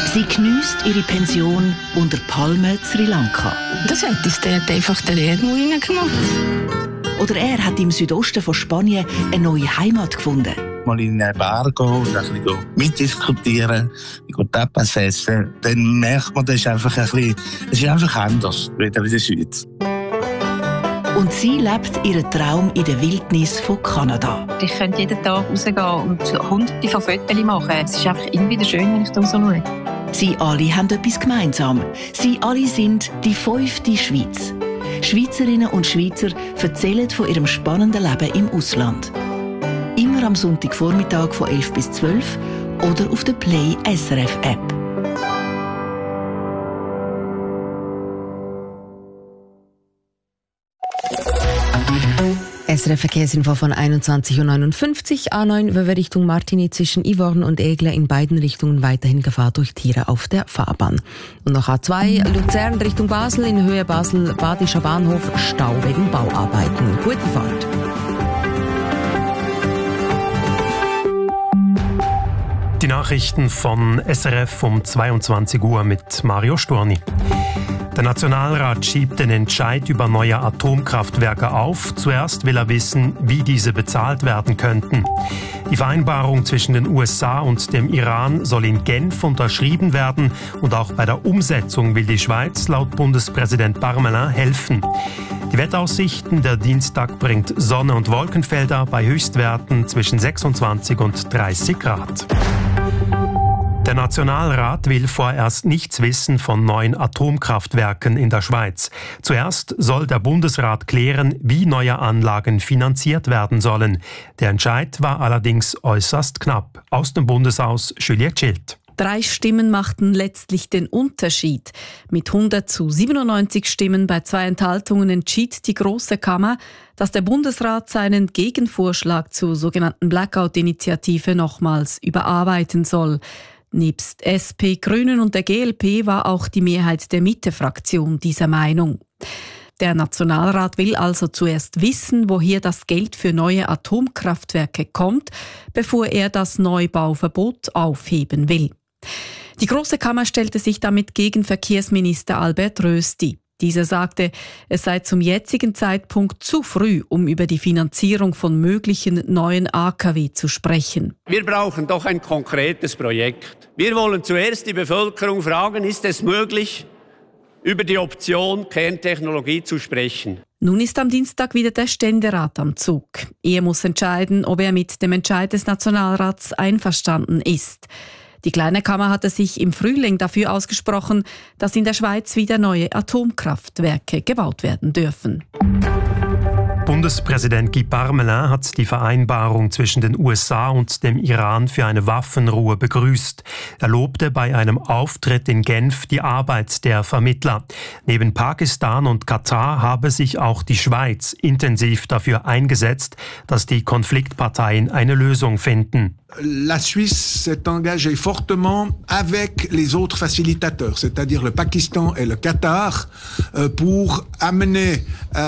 Sie geniesst ihre Pension unter Palmen Sri Lanka. Das hat uns dort einfach den Erdmau reingemacht. Oder er hat im Südosten von Spanien eine neue Heimat gefunden. Mal in einen Bar gehen und ein bisschen mitdiskutieren, Tapas essen, dann merkt man, das ist einfach anders, wieder in der Schweiz. Und sie lebt ihren Traum in der Wildnis von Kanada. Ich könnte jeden Tag rausgehen und hunderte von Fotos machen. Es ist einfach immer wieder schön, wenn ich da so schaue. Sie alle haben etwas gemeinsam. Sie alle sind die 5. Schweiz. Schweizerinnen und Schweizer erzählen von ihrem spannenden Leben im Ausland. Immer am Sonntagvormittag von 11 bis 12 oder auf der Play SRF App. SRF Verkehrsinfo von 21.59 Uhr, A9 Richtung Martigny zwischen Yvorne und Aigle, in beiden Richtungen weiterhin Gefahr durch Tiere auf der Fahrbahn. Und noch A2 Luzern Richtung Basel, in Höhe Basel-Badischer Bahnhof, Stau wegen Bauarbeiten. Gute Fahrt. Die Nachrichten von SRF um 22 Uhr mit Mario Storni. Der Nationalrat schiebt den Entscheid über neue Atomkraftwerke auf. Zuerst will er wissen, wie diese bezahlt werden könnten. Die Vereinbarung zwischen den USA und dem Iran soll in Genf unterschrieben werden und auch bei der Umsetzung will die Schweiz laut Bundespräsident Parmelin helfen. Die Wetteraussichten: Der Dienstag bringt Sonne und Wolkenfelder bei Höchstwerten zwischen 26 und 30 Grad. Der Nationalrat will vorerst nichts wissen von neuen Atomkraftwerken in der Schweiz. Zuerst soll der Bundesrat klären, wie neue Anlagen finanziert werden sollen. Der Entscheid war allerdings äußerst knapp. Aus dem Bundeshaus Juliette Schild. 3 Stimmen machten letztlich den Unterschied. Mit 100 zu 97 Stimmen bei 2 Enthaltungen entschied die Grosse Kammer, dass der Bundesrat seinen Gegenvorschlag zur sogenannten Blackout-Initiative nochmals überarbeiten soll. Nebst SP, Grünen und der GLP war auch die Mehrheit der Mitte-Fraktion dieser Meinung. Der Nationalrat will also zuerst wissen, woher das Geld für neue Atomkraftwerke kommt, bevor er das Neubauverbot aufheben will. Die Grosse Kammer stellte sich damit gegen Verkehrsminister Albert Rösti. Dieser sagte, es sei zum jetzigen Zeitpunkt zu früh, um über die Finanzierung von möglichen neuen AKW zu sprechen. Wir brauchen doch ein konkretes Projekt. Wir wollen zuerst die Bevölkerung fragen, ist es möglich, über die Option Kerntechnologie zu sprechen. Nun ist am Dienstag wieder der Ständerat am Zug. Er muss entscheiden, ob er mit dem Entscheid des Nationalrats einverstanden ist. Die Kleine Kammer hatte sich im Frühling dafür ausgesprochen, dass in der Schweiz wieder neue Atomkraftwerke gebaut werden dürfen. Bundespräsident Guy Parmelin hat die Vereinbarung zwischen den USA und dem Iran für eine Waffenruhe begrüßt. Er lobte bei einem Auftritt in Genf die Arbeit der Vermittler. Neben Pakistan und Katar habe sich auch die Schweiz intensiv dafür eingesetzt, dass die Konfliktparteien eine Lösung finden. La Suisse s'est engagée fortement avec les autres facilitateurs, c'est-à-dire le Pakistan et le Qatar, pour amener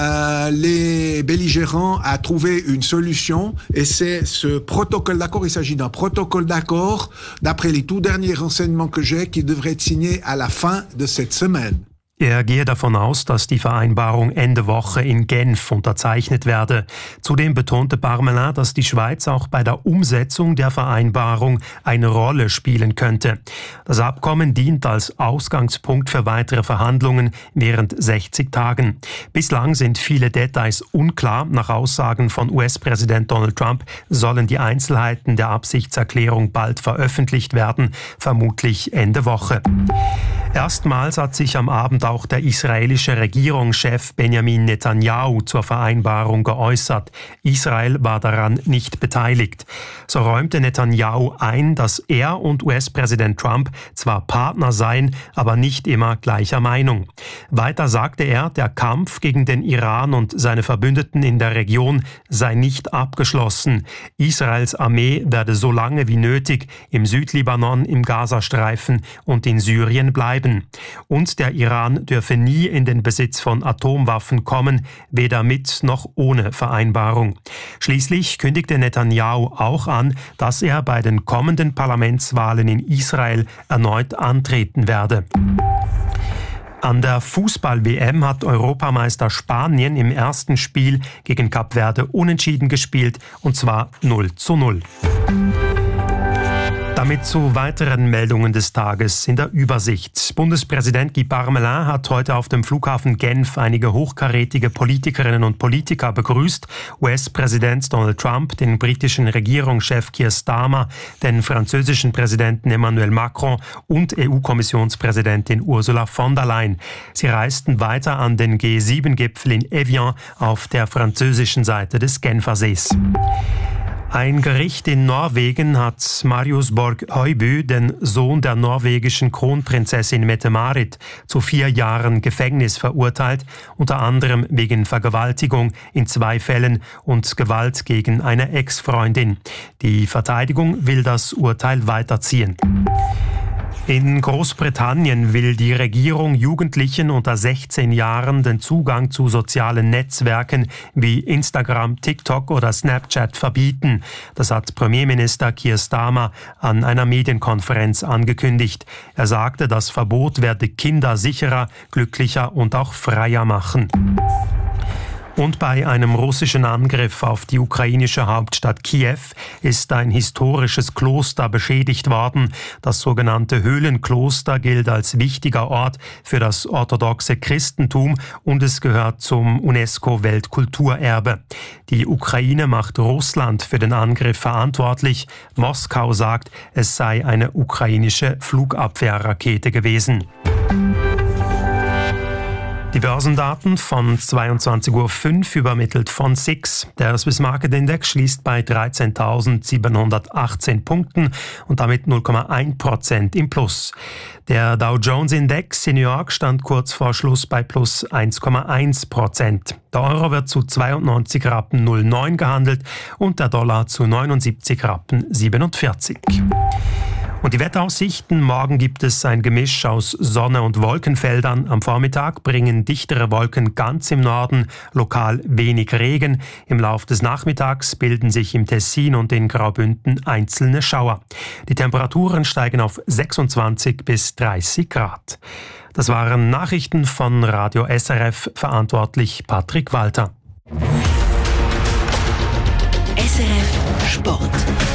les belligérants à trouver une solution. Et c'est ce protocole d'accord, il s'agit d'un protocole d'accord, d'après les tout derniers renseignements que j'ai, qui devrait être signé à la fin de cette semaine. Er gehe davon aus, dass die Vereinbarung Ende Woche in Genf unterzeichnet werde. Zudem betonte Parmelin, dass die Schweiz auch bei der Umsetzung der Vereinbarung eine Rolle spielen könnte. Das Abkommen dient als Ausgangspunkt für weitere Verhandlungen während 60 Tagen. Bislang sind viele Details unklar. Nach Aussagen von US-Präsident Donald Trump sollen die Einzelheiten der Absichtserklärung bald veröffentlicht werden, vermutlich Ende Woche. Erstmals hat sich am Abend auch der israelische Regierungschef Benjamin Netanyahu zur Vereinbarung geäußert. Israel war daran nicht beteiligt. So räumte Netanyahu ein, dass er und US-Präsident Trump zwar Partner seien, aber nicht immer gleicher Meinung. Weiter sagte er, der Kampf gegen den Iran und seine Verbündeten in der Region sei nicht abgeschlossen. Israels Armee werde so lange wie nötig im Südlibanon, im Gazastreifen und in Syrien bleiben. bleiben. Und der Iran dürfe nie in den Besitz von Atomwaffen kommen, weder mit noch ohne Vereinbarung. Schließlich kündigte Netanyahu auch an, dass er bei den kommenden Parlamentswahlen in Israel erneut antreten werde. An der Fußball-WM hat Europameister Spanien im ersten Spiel gegen Kap Verde unentschieden gespielt, und zwar 0:0. Damit zu weiteren Meldungen des Tages in der Übersicht. Bundespräsident Guy Parmelin hat heute auf dem Flughafen Genf einige hochkarätige Politikerinnen und Politiker begrüßt. US-Präsident Donald Trump, den britischen Regierungschef Keir Starmer, den französischen Präsidenten Emmanuel Macron und EU-Kommissionspräsidentin Ursula von der Leyen. Sie reisten weiter an den G7-Gipfel in Evian auf der französischen Seite des Genfersees. Ein Gericht in Norwegen hat Marius Borg Høiby, den Sohn der norwegischen Kronprinzessin Mette-Marit, zu 4 Jahren Gefängnis verurteilt, unter anderem wegen Vergewaltigung in 2 Fällen und Gewalt gegen eine Ex-Freundin. Die Verteidigung will das Urteil weiterziehen. In Großbritannien will die Regierung Jugendlichen unter 16 Jahren den Zugang zu sozialen Netzwerken wie Instagram, TikTok oder Snapchat verbieten. Das hat Premierminister Keir Starmer an einer Medienkonferenz angekündigt. Er sagte, das Verbot werde Kinder sicherer, glücklicher und auch freier machen. Und bei einem russischen Angriff auf die ukrainische Hauptstadt Kiew ist ein historisches Kloster beschädigt worden. Das sogenannte Höhlenkloster gilt als wichtiger Ort für das orthodoxe Christentum und es gehört zum UNESCO-Weltkulturerbe. Die Ukraine macht Russland für den Angriff verantwortlich. Moskau sagt, es sei eine ukrainische Flugabwehrrakete gewesen. Die Börsendaten von 22:05 Uhr übermittelt von SIX. Der Swiss Market Index schließt bei 13.718 Punkten und damit 0,1% im Plus. Der Dow Jones Index in New York stand kurz vor Schluss bei plus 1,1%. Der Euro wird zu 92,09 Rappen gehandelt und der Dollar zu 79,47 Rappen. Und die Wetteraussichten: Morgen gibt es ein Gemisch aus Sonne- und Wolkenfeldern. Am Vormittag bringen dichtere Wolken ganz im Norden lokal wenig Regen. Im Lauf des Nachmittags bilden sich im Tessin und in Graubünden einzelne Schauer. Die Temperaturen steigen auf 26 bis 30 Grad. Das waren Nachrichten von Radio SRF, verantwortlich Patrick Walter. SRF Sport.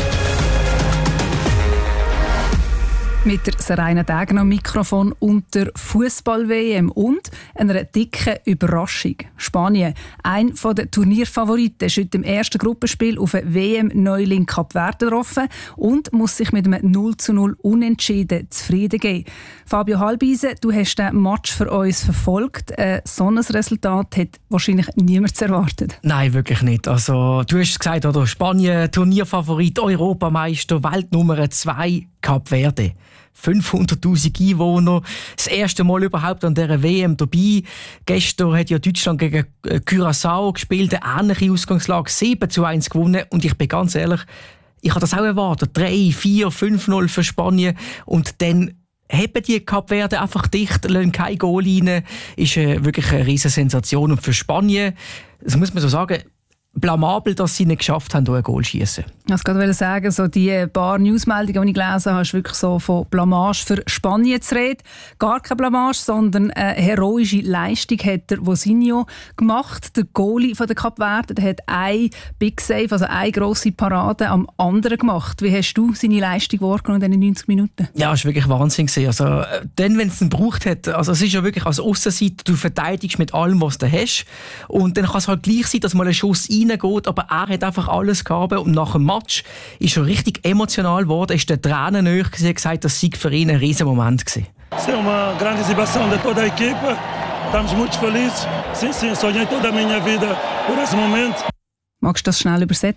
Mit der Serena Degen am Mikrofon und der Fußball-WM und einer dicken Überraschung. Spanien, ein der Turnierfavoriten, ist heute im ersten Gruppenspiel auf einen WM-Neuling Kap Verde getroffen und muss sich mit einem 0:0 Unentschieden zufrieden geben. Fabio Halbise, du hast den Match für uns verfolgt. So ein Resultat hat wahrscheinlich niemand erwartet. Nein, wirklich nicht. Also, du hast gesagt, oder? Spanien, Turnierfavorit, Europameister, Weltnummer 2, Kap Verde. 500'000 Einwohner, das erste Mal überhaupt an dieser WM dabei. Gestern hat ja Deutschland gegen Curaçao gespielt, eine ähnliche Ausgangslage, 7:1 gewonnen. Und ich bin ganz ehrlich, ich habe das auch erwartet. 3, 4, 5:0 für Spanien. Und dann haben die Kap Verde einfach dicht, lassen kein Goal rein. Ist wirklich eine riesige Sensation. Und für Spanien, das muss man so sagen, blamabel, dass sie nicht geschafft haben, ein Goal zu schiessen. Ich wollte gerade sagen, so die paar Newsmeldungen, die ich gelesen habe, ist wirklich so von Blamage für Spanien zu reden. Gar keine Blamage, sondern eine heroische Leistung hat der Vozinho gemacht. Der Goalie von der Kap Verde, der hat ein Big Save, also eine grosse Parade am anderen gemacht. Wie hast du seine Leistung wahrgenommen in diesen 90 Minuten? Ja, es war wirklich Wahnsinn. Also, dann, wenn es ihn gebraucht hat, also es ist ja wirklich als Aussenseiter, du verteidigst mit allem, was du hast. Und dann kann es halt gleich sein, dass mal ein Schuss reingeht, aber er hat einfach alles gehabt und nach dem Match ist er richtig emotional geworden, ist der Tränen nahe gewesen, gesagt, das sei für ihn ein riesen Moment gewesen. É uma grande exibição de toda a equipa. Estamos muito felizes. Sim, sonhei toda a minha vida por esse momento. Magst du das schnell übersetzen?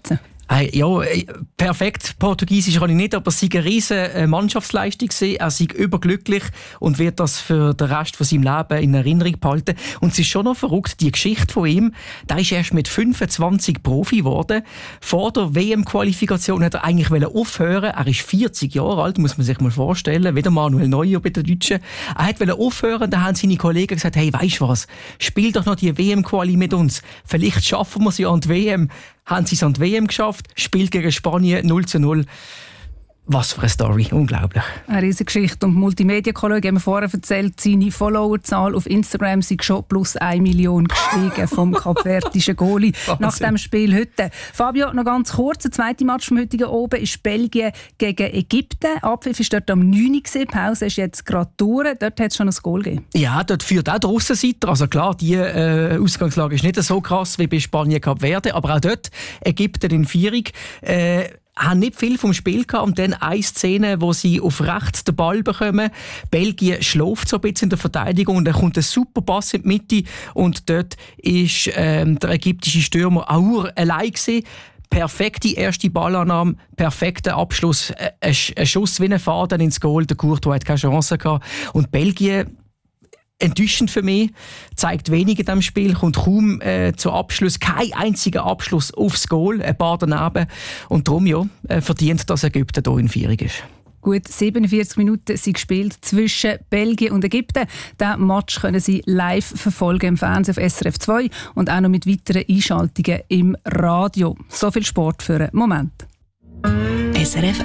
Ja, perfekt Portugiesisch kann ich nicht, aber es war eine riesige Mannschaftsleistung. Er ist überglücklich und wird das für den Rest von seinem Leben in Erinnerung behalten. Und es ist schon noch verrückt, die Geschichte von ihm, der ist erst mit 25 Profi geworden. Vor der WM-Qualifikation hat er eigentlich aufhören. Er ist 40 Jahre alt, muss man sich mal vorstellen, wie der Manuel Neuer bei den Deutschen. Er wollte aufhören, da haben seine Kollegen gesagt, hey, weisst was, spiel doch noch die WM-Quali mit uns. Vielleicht schaffen wir sie an die WM. Haben sie es an die WM geschafft, spielt gegen Spanien 0:0. Was für eine Story, unglaublich. Eine riesige Geschichte. Und Multimedia-Kollege haben mir vorher erzählt, seine Followerzahl auf Instagram sei schon plus 1 Million gestiegen vom kapverdischen Goalie nach dem Spiel heute. Fabio, noch ganz kurz, der zweite Match vom heutigen Oben ist Belgien gegen Ägypten. Abpfiff ist dort am 9 Uhr, Pause ist jetzt gerade durch. Dort hat es schon ein Goal gegeben. Ja, dort führt auch der Aussenseiter. Also klar, die Ausgangslage ist nicht so krass wie bei Spanien-Kap Verde, aber auch dort Ägypten in Führung. Haben nicht viel vom Spiel gehabt und dann eine Szene, wo sie auf rechts den Ball bekommen. Belgien schläft so ein bisschen in der Verteidigung und dann kommt ein super Pass in die Mitte und dort ist der ägyptische Stürmer Aour allein gewesen. Perfekte erste Ballannahme, perfekter Abschluss, ein Schuss wie ein Faden ins Goal. Der Courtois hat keine Chance gehabt. Und Belgien, enttäuschend für mich, zeigt wenig in diesem Spiel, kommt kaum zu Abschluss, kein einziger Abschluss aufs Goal, ein paar daneben. Und darum verdient, dass Ägypten hier in Führung ist. Gut 47 Minuten sind gespielt zwischen Belgien und Ägypten. Diesen Match können Sie live verfolgen im Fernsehen auf SRF 2 und auch noch mit weiteren Einschaltungen im Radio. So viel Sport für einen Moment. SRF 1.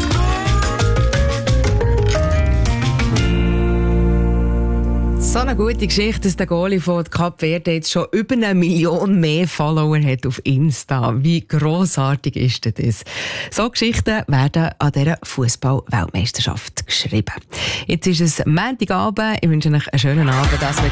So eine gute Geschichte, dass der Goalie von Kap Verde jetzt schon über 1 Million mehr Follower hat auf Insta. Wie grossartig ist das? So Geschichten werden an dieser Fußball-Weltmeisterschaft geschrieben. Jetzt ist es Montagabend. Ich wünsche euch einen schönen Abend. Das